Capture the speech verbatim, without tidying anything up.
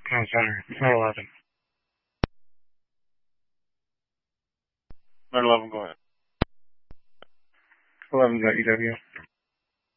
No, sorry. It's not eleven. Not eleven, go ahead. eleven got E W.